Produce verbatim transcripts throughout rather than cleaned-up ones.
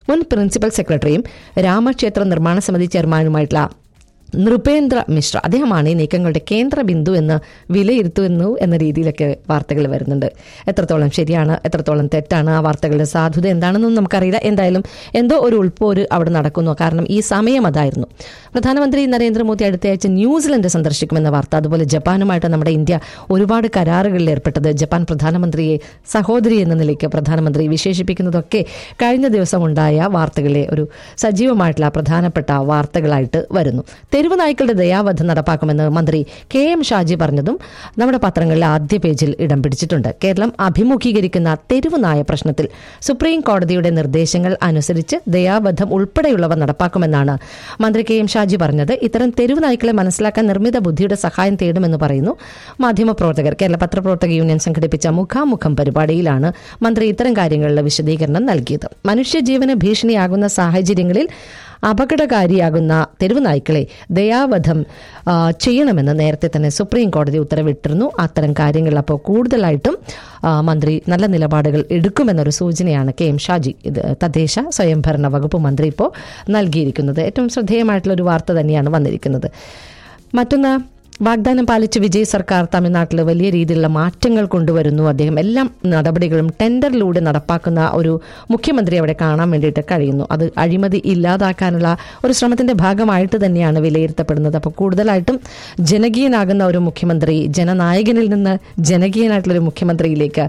മുൻ പ്രിൻസിപ്പൽ സെക്രട്ടറിയും രാമക്ഷേത്ര നിർമ്മാണ സമിതി ചെയർമാനുമായിട്ടുള്ള നൃപേന്ദ്ര മിശ്ര, അദ്ദേഹമാണ് ഈ നീക്കങ്ങളുടെ കേന്ദ്ര ബിന്ദു എന്ന് വിലയിരുത്തുന്നു എന്ന രീതിയിലൊക്കെ വാർത്തകൾ വരുന്നുണ്ട്. എത്രത്തോളം ശരിയാണ്, എത്രത്തോളം തെറ്റാണ്, ആ വാർത്തകളുടെ സാധുത എന്താണെന്നൊന്നും നമുക്കറിയില്ല. എന്തായാലും എന്തോ ഒരു ഉൾപ്പോര് അവിടെ നടക്കുന്നു. കാരണം ഈ സമയം അതായിരുന്നു. പ്രധാനമന്ത്രി നരേന്ദ്രമോദി അടുത്തയാഴ്ച ന്യൂസിലൻഡ് സന്ദർശിക്കുമെന്ന വാർത്ത, അതുപോലെ ജപ്പാനുമായിട്ട് നമ്മുടെ ഇന്ത്യ ഒരുപാട് കരാറുകളിൽ ഏർപ്പെട്ടത്, ജപ്പാൻ പ്രധാനമന്ത്രിയെ സഹോദരി എന്ന നിലയ്ക്ക് പ്രധാനമന്ത്രി വിശേഷിപ്പിക്കുന്നതൊക്കെ കഴിഞ്ഞ ദിവസം ഉണ്ടായ വാർത്തകളെ ഒരു സജീവമായിട്ടുള്ള പ്രധാനപ്പെട്ട വാർത്തകളായിട്ട് വരുന്നു. തെരുവ് നായ്ക്കളുടെ ദയാവധം നടപ്പാക്കുമെന്ന് മന്ത്രി കെ എം ഷാജി പറഞ്ഞതും നമ്മുടെ പത്രങ്ങളിലെ ആദ്യ പേജിൽ ഇടം പിടിച്ചിട്ടുണ്ട്. കേരളം അഭിമുഖീകരിക്കുന്ന തെരുവ് നായ പ്രശ്നത്തിൽ സുപ്രീം കോടതിയുടെ നിർദ്ദേശങ്ങൾ അനുസരിച്ച് ദയാവധം ഉൾപ്പെടെയുള്ളവ നടപ്പാക്കുമെന്നാണ് മന്ത്രി കെ എം ഷാജി പറഞ്ഞത്. ഇത്തരം തെരുവ് നായ്ക്കളെ മനസ്സിലാക്കാൻ നിർമ്മിത ബുദ്ധിയുടെ സഹായം തേടുമെന്ന് പറയുന്നു മാധ്യമപ്രവർത്തകർ. കേരള പത്രപ്രവർത്തക യൂണിയൻ സംഘടിപ്പിച്ച മുഖാമുഖം പരിപാടിയിലാണ് മന്ത്രി ഇത്തരം കാര്യങ്ങളിലെ വിശദീകരണം നൽകിയത്. മനുഷ്യജീവന് ഭീഷണിയാകുന്ന സാഹചര്യങ്ങളിൽ അപകടകാരിയാകുന്ന തെരുവ് നായ്ക്കളെ ദയാവധം ചെയ്യണമെന്ന് നേരത്തെ തന്നെ സുപ്രീം കോടതി ഉത്തരവിട്ടിരുന്നു. അത്തരം കാര്യങ്ങൾ അപ്പോൾ കൂടുതലായിട്ടും മന്ത്രി നല്ല നിലപാടുകൾ എടുക്കുമെന്നൊരു സൂചനയാണ് കെ എം ഷാജി, ഇത് തദ്ദേശ സ്വയംഭരണ വകുപ്പ് മന്ത്രി ഇപ്പോൾ നൽകിയിരിക്കുന്നത്. ഏറ്റവും ശ്രദ്ധേയമായിട്ടുള്ള ഒരു വാർത്ത തന്നെയാണ് വന്നിരിക്കുന്നത്. മറ്റൊന്ന്, വാഗ്ദാനം പാലിച്ച് വിജയ് സർക്കാർ തമിഴ്നാട്ടിൽ വലിയ രീതിയിലുള്ള മാറ്റങ്ങൾ കൊണ്ടുവരുന്നു. അദ്ദേഹം എല്ലാ നടപടികളും ടെൻഡറിലൂടെ നടപ്പാക്കുന്ന ഒരു മുഖ്യമന്ത്രി അവിടെ കാണാൻ വേണ്ടിയിട്ട് കഴിയുന്നു. അത് അഴിമതി ഇല്ലാതാക്കാനുള്ള ഒരു ശ്രമത്തിന്റെ ഭാഗമായിട്ട് തന്നെയാണ് വിലയിരുത്തപ്പെടുന്നത്. അപ്പോൾ കൂടുതലായിട്ടും ജനകീയനാകുന്ന ഒരു മുഖ്യമന്ത്രി, ജനനായകനിൽ നിന്ന് ജനകീയനായിട്ടുള്ളൊരു മുഖ്യമന്ത്രിയിലേക്ക്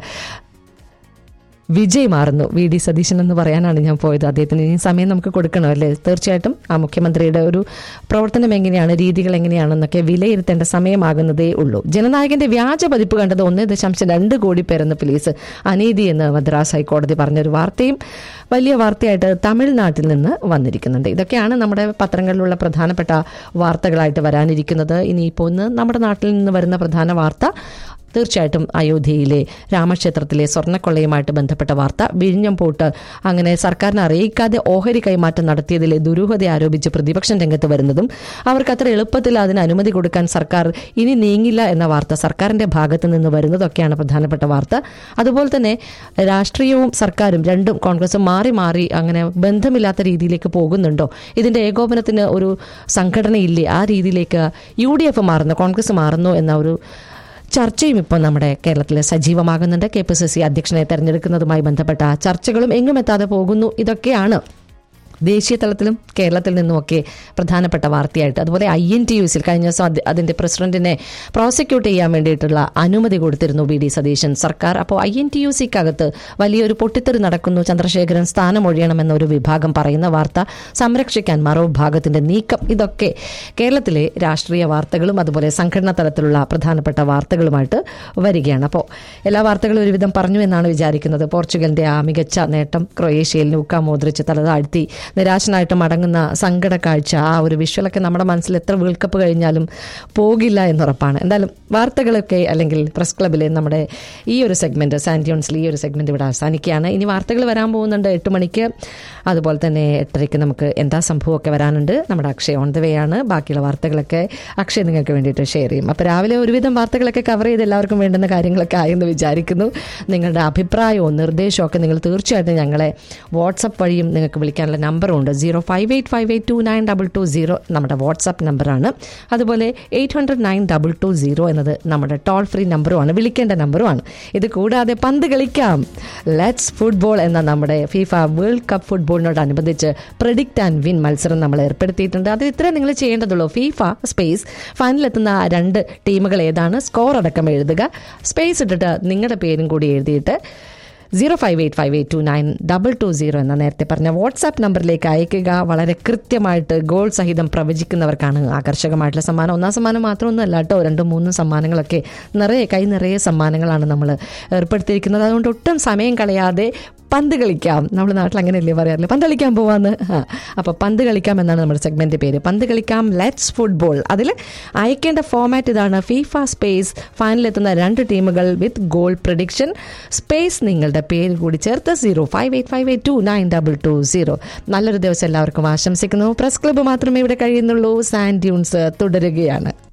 വിജയ് മാറുന്നു. വി ഡി സതീശൻ എന്ന് പറയാനാണ് ഞാൻ പോയത്. അദ്ദേഹത്തിന് ഇനി സമയം നമുക്ക് കൊടുക്കണം അല്ലേ? തീർച്ചയായിട്ടും ആ മുഖ്യമന്ത്രിയുടെ ഒരു പ്രവർത്തനം എങ്ങനെയാണ്, രീതികൾ എങ്ങനെയാണെന്നൊക്കെ വിലയിരുത്തേണ്ട സമയമാകുന്നതേ ഉള്ളൂ. ജനനായകന്റെ വ്യാജ പതിപ്പ് കണ്ടത് ഒന്നേ ദശാംശം രണ്ട് കോടി പേരെന്ന് പോലീസ് അനീതി എന്ന് മദ്രാസ് ഹൈക്കോടതി പറഞ്ഞൊരു വാർത്തയും വലിയ വാർത്തയായിട്ട് തമിഴ്നാട്ടിൽ നിന്ന് വന്നിരിക്കുന്നുണ്ട്. ഇതൊക്കെയാണ് നമ്മുടെ പത്രങ്ങളിലുള്ള പ്രധാനപ്പെട്ട വാർത്തകളായിട്ട് വരാനിരിക്കുന്നത്. ഇനിയിപ്പോൾ ഇന്ന് നമ്മുടെ നാട്ടിൽ നിന്ന് വരുന്ന പ്രധാന വാർത്ത തീർച്ചയായിട്ടും അയോധ്യയിലെ രാമക്ഷേത്രത്തിലെ സ്വർണ്ണക്കൊള്ളയുമായിട്ട് ബന്ധപ്പെട്ട വാർത്ത. വിഴിഞ്ഞം പോർട്ട് അങ്ങനെ സർക്കാരിനെ അറിയിക്കാതെ ഓഹരി കൈമാറ്റം നടത്തിയതിലെ ദുരൂഹത ആരോപിച്ച് പ്രതിപക്ഷം രംഗത്ത് വരുന്നതും അവർക്ക് അത്ര എളുപ്പത്തിൽ അതിന് അനുമതി കൊടുക്കാൻ സർക്കാർ ഇനി നീങ്ങില്ല എന്ന വാർത്ത സർക്കാരിന്റെ ഭാഗത്ത് നിന്ന് വരുന്നതൊക്കെയാണ് പ്രധാനപ്പെട്ട വാർത്ത. അതുപോലെ തന്നെ രാഷ്ട്രീയവും സർക്കാരും രണ്ടും കോൺഗ്രസും മാറി മാറി അങ്ങനെ ബന്ധമില്ലാത്ത രീതിയിലേക്ക് പോകുന്നുണ്ടോ, ഇതിന്റെ ഏകോപനത്തിന് ഒരു സംഘടനയില്ലേ, ആ രീതിയിലേക്ക് യു ഡി എഫ് മാറുന്നു, കോൺഗ്രസ് മാറുന്നു എന്ന ഒരു ചർച്ചയും ഇപ്പോൾ നമ്മുടെ കേരളത്തിൽ സജീവമാകുന്നുണ്ട്. കെ പി സി സി അധ്യക്ഷനെ തെരഞ്ഞെടുക്കുന്നതുമായി ബന്ധപ്പെട്ട ചർച്ചകളും എങ്ങും എത്താതെ പോകുന്നു. ഇതൊക്കെയാണ് ദേശീയ തലത്തിലും കേരളത്തിൽ നിന്നുമൊക്കെ പ്രധാനപ്പെട്ട വാർത്തയായിട്ട്. അതുപോലെ ഐ എൻ ടി യു സിൽ കഴിഞ്ഞ ദിവസം അതിന്റെ പ്രസിഡന്റിനെ പ്രോസിക്യൂട്ട് ചെയ്യാൻ വേണ്ടിയിട്ടുള്ള അനുമതി കൊടുത്തിരുന്നു വി ഡി സതീശൻ സർക്കാർ. അപ്പോൾ ഐ എൻ ടി യു സിക്കകത്ത് വലിയൊരു പൊട്ടിത്തെറി നടക്കുന്നു, ചന്ദ്രശേഖരൻ സ്ഥാനമൊഴിയണമെന്ന ഒരു വിഭാഗം പറയുന്ന വാർത്ത, സംരക്ഷിക്കാൻ മറുവിഭാഗത്തിന്റെ നീക്കം, ഇതൊക്കെ കേരളത്തിലെ രാഷ്ട്രീയ വാർത്തകളും അതുപോലെ സംഘടനാ തലത്തിലുള്ള പ്രധാനപ്പെട്ട വാർത്തകളുമായിട്ട് വരികയാണ്. അപ്പോൾ എല്ലാ വാർത്തകളും ഒരുവിധം പറഞ്ഞു എന്നാണ് വിചാരിക്കുന്നത്. പോർച്ചുഗലിന്റെ ആ മികച്ച നേട്ടം, ക്രൊയേഷ്യയിൽ ലൂക്ക മോദ്രിച്ച് തലതാഴ്ത്തി നിരാശനായിട്ട് മടങ്ങുന്ന സങ്കട കാഴ്ച, ആ ഒരു വിഷ്വലൊക്കെ നമ്മുടെ മനസ്സിൽ എത്ര വേൾഡ് കപ്പ് കഴിഞ്ഞാലും പോകില്ല എന്നുറപ്പാണ്. എന്തായാലും വാർത്തകളൊക്കെ അല്ലെങ്കിൽ പ്രസ് ക്ലബിലെ നമ്മുടെ ഈ ഒരു സെഗ്മെന്റ്, സാൻഡ്യൂൺസിൽ ഈ ഒരു സെഗ്മെന്റ് ഇവിടെ അവസാനിക്കുകയാണ്. ഇനി വാർത്തകൾ വരാൻ പോകുന്നുണ്ട് എട്ട് മണിക്ക്, അതുപോലെ തന്നെ എട്ടരയ്ക്ക് നമുക്ക് എന്താ സംഭവമൊക്കെ വരാനുണ്ട്. നമ്മുടെ അക്ഷയ് ഓൺ ദ വേ ആണ്. ബാക്കിയുള്ള വാർത്തകളൊക്കെ അക്ഷയ് നിങ്ങൾക്ക് വേണ്ടിയിട്ട് ഷെയർ ചെയ്യും. അപ്പോൾ രാവിലെ ഒരുവിധം വാർത്തകളൊക്കെ കവർ ചെയ്ത് എല്ലാവർക്കും വേണ്ടുന്ന കാര്യങ്ങളൊക്കെ ആയെന്ന് വിചാരിക്കുന്നു. നിങ്ങളുടെ അഭിപ്രായവും നിർദ്ദേശവും ഒക്കെ നിങ്ങൾ തീർച്ചയായിട്ടും ഞങ്ങളെ വാട്സപ്പ് വഴിയും നിങ്ങൾക്ക് വിളിക്കാനുള്ള നമ്പറുണ്ട്. Zero five eight five eight to nine double two zero നമ്മുടെ വാട്സാപ്പ് നമ്പറാണ്. അതുപോലെ eight hundred nine double two zero എന്നത് നമ്മുടെ ടോൾ ഫ്രീ നമ്പറുമാണ്, വിളിക്കേണ്ട നമ്പറുമാണ്. ഇത് കൂടാതെ പന്ത് കളിക്കാം ലെറ്റ്സ് ഫുട്ബോൾ എന്ന നമ്മുടെ FIFA world cup ഫുട്ബോളിനോടനുബന്ധിച്ച് predict and win മത്സരം നമ്മൾ ഏർപ്പെടുത്തിയിട്ടുണ്ട്. അത് ഇത്രയും നിങ്ങൾ ചെയ്യേണ്ടതുള്ളൂ. ഫിഫ സ്പേസ് ഫൈനലെത്തുന്ന രണ്ട് ടീമുകൾ ഏതാണ്, സ്കോർ അടക്കം എഴുതുക, സ്പേസ് ഇട്ടിട്ട് നിങ്ങളുടെ പേരും കൂടി എഴുതിയിട്ട് zero five eight five eight to nine double two zero എന്ന നേരത്തെ പറഞ്ഞ വാട്സാപ്പ് നമ്പറിലേക്ക് അയക്കുക. വളരെ കൃത്യമായിട്ട് ഗോൾ സഹിതം പ്രവചിക്കുന്നവർക്കാണ് ആകർഷകമായിട്ടുള്ള സമ്മാനം. ഒന്നാം സമ്മാനം മാത്രമൊന്നും അല്ല കേട്ടോ, രണ്ടും മൂന്നും സമ്മാനങ്ങളൊക്കെ നിറയെ കൈ നിറയെ സമ്മാനങ്ങളാണ് നമ്മൾ ഏർപ്പെടുത്തിയിരിക്കുന്നത്. അതുകൊണ്ട് ഒട്ടും സമയം കളയാതെ പന്ത് കളിക്കാം. നമ്മുടെ നാട്ടിൽ അങ്ങനെയല്ലേ പറയാറില്ല, പന്ത് കളിക്കാൻ പോവാന്ന്. അപ്പോൾ പന്ത് കളിക്കാം എന്നാണ് നമ്മുടെ സെഗ്മെന്റ് പേര്, പന്ത് കളിക്കാം ലെറ്റ്സ് ഫുട്ബോൾ. അതിൽ അയക്കേണ്ട ഫോമാറ്റ് ഇതാണ്, ഫിഫ സ്പേസ് ഫൈനലെത്തുന്ന രണ്ട് ടീമുകൾ വിത്ത് ഗോൾ പ്രഡിക്ഷൻ, സ്പേസ് നിങ്ങളുടെ പേര് കൂടി ചേർത്ത് zero five eight five eight to nine double two zero. നല്ലൊരു ദിവസം എല്ലാവർക്കും ആശംസിക്കുന്നു. പ്രസ് ക്ലബ്ബ് മാത്രമേ ഇവിടെ കഴിയുന്നുള്ളൂ. സാൻഡ്യൂൺസ് തുടരുകയാണ്.